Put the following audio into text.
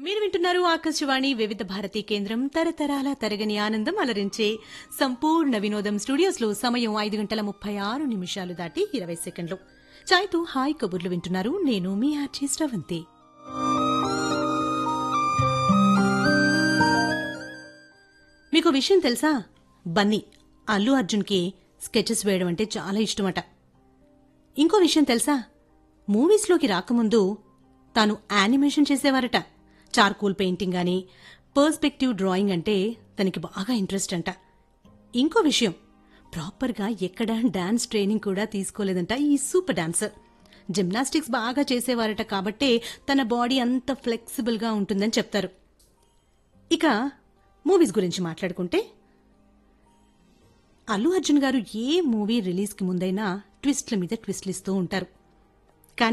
మీరు వింటున్నారు ఆకాశవాణి వివిధ భారతి కేంద్రం తరతరాల తరగని ఆనందం అలరించే సంపూర్ణ వినోదం స్టూడియోస్ లో సమయం 5:36 దాటి 20 సెకండ్లు. చాయ్తో హాయ్ కబుర్లు వింటున్నారు. నేను మీ ఆర్జీ శ్రవంతి. మీకు విషయం తెలుసా? బన్నీ అల్లు అర్జున్కి స్కెచెస్ వేయడం అంటే చాలా ఇష్టమట. ఇంకో విషయం తెలుసా? మూవీస్లోకి రాకముందు తాను యానిమేషన్ చేసేవారట. చార్కోల్ పెయింటింగ్ గాని పర్స్పెక్టివ్ డ్రాయింగ్ అంటే తనకి బాగా ఇంట్రెస్ట్ అంట. ఇంకో విషయం, ప్రాపర్గా ఎక్కడ డాన్స్ ట్రైనింగ్ కూడా తీసుకోలేదంట ఈ సూపర్ డాన్సర్. జిమ్నాస్టిక్స్ బాగా చేసేవారట కాబట్టే తన బాడీ అంత ఫ్లెక్సిబుల్గా ఉంటుందని చెప్తారు. ఇక మూవీస్ గురించి మాట్లాడుకుంటే, అల్లు అర్జున్ గారు ఏ మూవీ రిలీజ్కి ముందైనా ట్విస్ట్ల మీద ట్విస్ట్లు ఇస్తూ ఉంటారు.